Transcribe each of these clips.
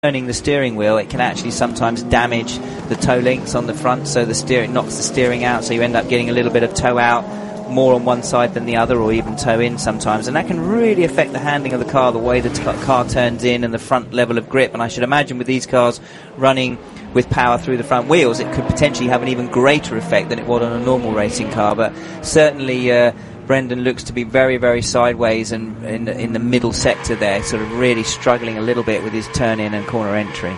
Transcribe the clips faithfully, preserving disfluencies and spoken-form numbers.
turning the steering wheel, it can actually sometimes damage the toe links on the front, so the steering knocks the steering out, so you end up getting a little bit of toe out, more on one side than the other, or even toe in sometimes, and that can really affect the handling of the car, the way the t- car turns in and the front level of grip. And I should imagine with these cars running with power through the front wheels, it could potentially have an even greater effect than it would on a normal racing car. But certainly uh, Brendan looks to be very, very sideways and in the, in the middle sector there, sort of really struggling a little bit with his turn in and corner entry.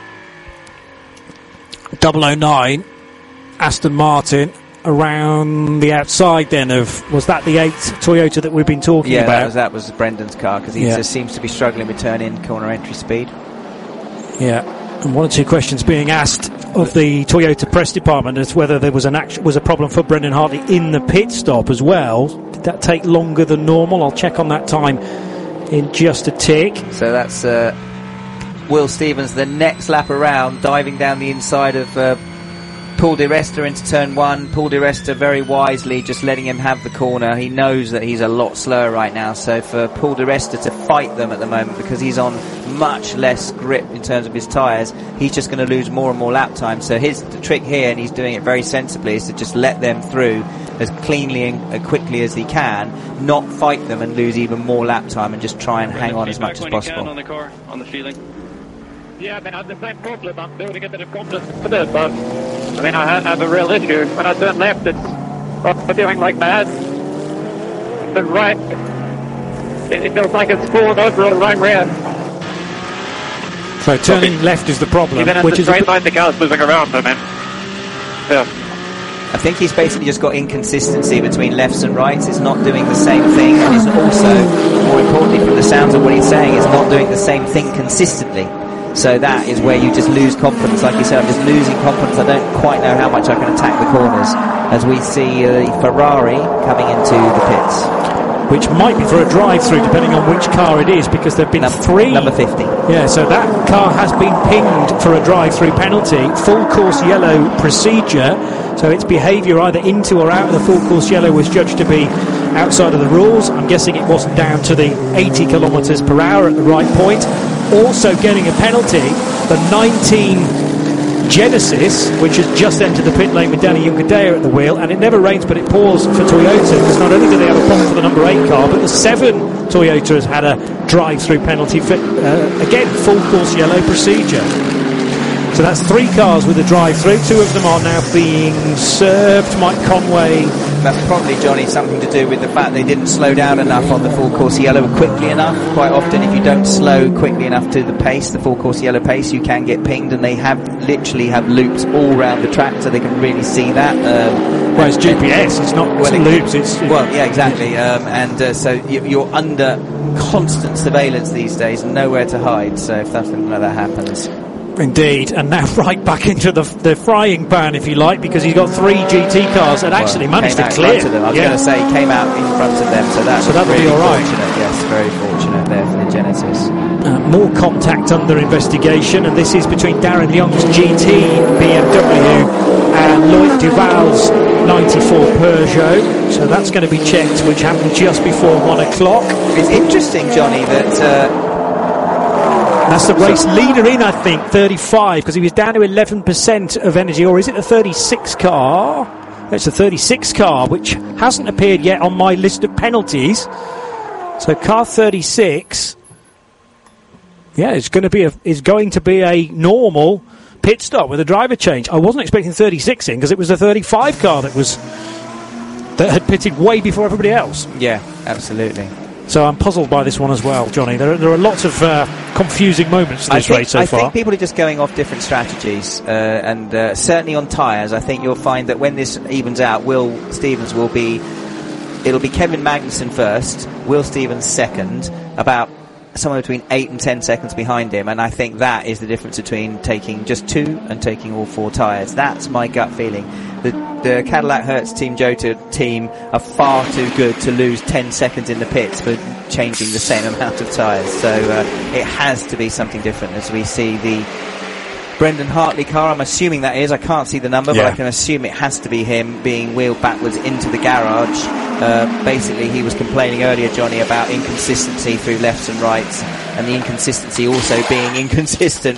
double oh nine, Aston Martin, around the outside then of, was that the eight Toyota that we've been talking yeah, about? Yeah, that was, that was Brendan's car, because he yeah. just seems to be struggling with turn in, corner entry speed. Yeah, and one or two questions being asked of the Toyota press department as whether there was an act- was a problem for Brendan Hartley in the pit stop as well. Did that take longer than normal? I'll check on that time in just a tick. So that's uh, Will Stevens, the next lap around, diving down the inside of uh, Paul Di Resta into turn one. Paul Di Resta very wisely just letting him have the corner. He knows that he's a lot slower right now, so for Paul Di Resta to fight them at the moment, because he's on much less grip in terms of his tyres, he's just going to lose more and more lap time. So his the trick here, and he's doing it very sensibly, is to just let them through as cleanly and uh, quickly as he can, not fight them and lose even more lap time, and just try and hang on as much as possible. On the car, on the feeling. Yeah, I mean, I have the same problem. I'm building a bit of confidence with it, but I mean, I have a real issue. When I turn left, it's I'm doing like mad. The right, it, it feels like it's falling over a right rear. So turning okay. left is the problem. Even in which the is straight line, the car's moving around. I mean, yeah. I think he's basically just got inconsistency between lefts and rights. It's not doing the same thing, and it's also, more importantly from the sounds of what he's saying, it's not doing the same thing consistently. So that is where you just lose confidence. Like you said, I'm just losing confidence. I don't quite know how much I can attack the corners, as we see uh, Ferrari coming into the pits. Which might be for a drive-through, depending on which car it is, because there have been Num- three. Number fifty. Yeah, so that car has been pinged for a drive-through penalty. Full course yellow procedure. So its behaviour either into or out of the full course yellow was judged to be outside of the rules. I'm guessing it wasn't down to the eighty kilometres per hour at the right point. Also getting a penalty, the nineteen Genesis, which has just entered the pit lane with Danny Juncadella at the wheel, and it never rains but it pours for Toyota, because not only do they have a problem for the number eight car, but the seven Toyota has had a drive-through penalty for, uh, again, full course yellow procedure. So that's three cars with a drive-through. Two of them are now being served. Mike Conway. That's probably, Johnny, something to do with the fact they didn't slow down enough on the full course yellow quickly enough. Quite often, if you don't slow quickly enough to the pace, the full course yellow pace, you can get pinged, and they have literally have loops all around the track, so they can really see that. Um, well, it's G P S, it's not well, loops. It's, it's well, yeah, exactly. Um, and uh, so you're under constant surveillance these days, nowhere to hide. So if something like that happens. Indeed, and now right back into the the frying pan, if you like, because he's got three G T cars that well, actually managed to clear. Them. I was yeah. going to say he came out in front of them, so that so was that'll really be all right. Fortunate. Yes, very fortunate there for the Genesis. Uh, more contact under investigation, and this is between Darren Young's G T B M W and Loic Duval's ninety-four Peugeot. So that's going to be checked, which happened just before one o'clock. It's interesting, Johnny, that. Uh, That's the race leader in, I think, thirty-five, because he was down to eleven percent of energy. Or is it the thirty-six car? It's the thirty-six car, which hasn't appeared yet on my list of penalties. So car thirty-six, yeah, it's going to be a is going to be a normal pit stop with a driver change. I wasn't expecting thirty-six in, because it was the thirty-five car that was that had pitted way before everybody else. Yeah, absolutely. So I'm puzzled by this one as well, Johnny. There are, there are lots of uh, confusing moments in this I think, race so I far. I think people are just going off different strategies, uh, and uh, certainly on tyres, I think you'll find that when this evens out, Will Stevens will be, it'll be Kevin Magnussen first, Will Stevens second, about somewhere between eight and ten seconds behind him, and I think that is the difference between taking just two and taking all four tyres. That's my gut feeling. The, the Cadillac Hertz Team Jota team are far too good to lose ten seconds in the pits for changing the same amount of tyres. So uh, it has to be something different as we see the Brendan Hartley car. I'm assuming that is. I can't see the number, yeah. but I can assume it has to be him being wheeled backwards into the garage. Uh, basically, he was complaining earlier, Johnny, about inconsistency through lefts and rights. and the inconsistency also being inconsistent